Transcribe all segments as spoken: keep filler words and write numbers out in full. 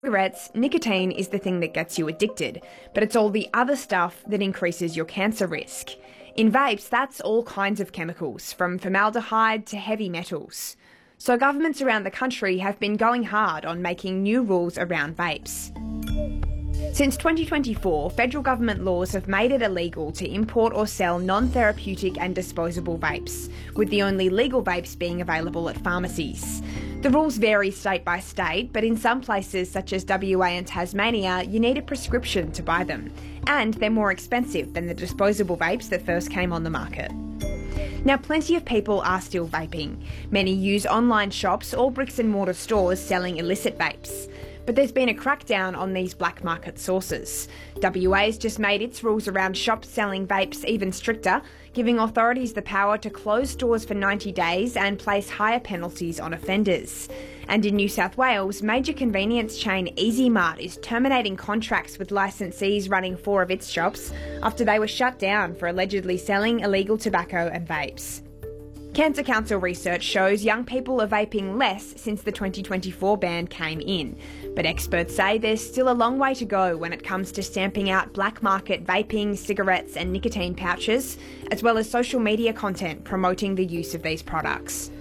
Cigarettes, nicotine is the thing that gets you addicted, but it's all the other stuff that increases your cancer risk. In vapes, that's all kinds of chemicals, from formaldehyde to heavy metals. So governments around the country have been going hard on making new rules around vapes. Since twenty twenty-four, federal government laws have made it illegal to import or sell non-therapeutic and disposable vapes, with the only legal vapes being available at pharmacies. The rules vary state by state, but in some places such as W A and Tasmania, you need a prescription to buy them, and they're more expensive than the disposable vapes that first came on the market. Now, plenty of people are still vaping. Many use online shops or bricks and mortar stores selling illicit vapes. But there's been a crackdown on these black market sources. W A's just made its rules around shops selling vapes even stricter, giving authorities the power to close stores for ninety days and place higher penalties on offenders. And in New South Wales, major convenience chain EasyMart is terminating contracts with licensees running four of its shops after they were shut down for allegedly selling illegal tobacco and vapes. Cancer Council research shows young people are vaping less since the twenty twenty-four ban came in, but experts say there's still a long way to go when it comes to stamping out black market vaping, cigarettes and nicotine pouches, as well as social media content promoting the use of these products.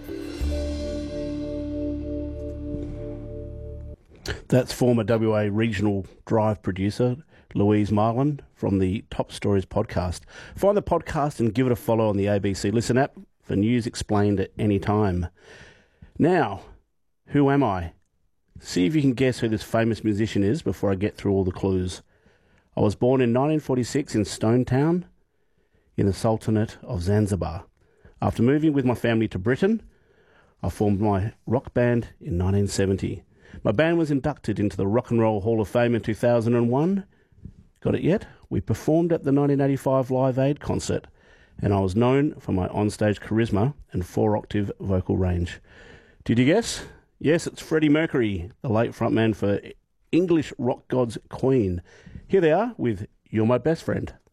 That's former W A Regional Drive producer Louise Marlin from the Top Stories podcast. Find the podcast and give it a follow on the A B C Listen app for news explained at any time. Now, who am I? See if you can guess who this famous musician is before I get through all the clues. I was born in nineteen forty-six in Stone Town, in the Sultanate of Zanzibar. After moving with my family to Britain, I formed my rock band in nineteen seventy. My band was inducted into the Rock and Roll Hall of Fame in two thousand one. Got it yet? We performed at the nineteen eighty-five Live Aid concert, and I was known for my onstage charisma and four-octave vocal range. Did you guess? Yes, it's Freddie Mercury, the late frontman for English rock gods Queen. Here they are with You're My Best Friend.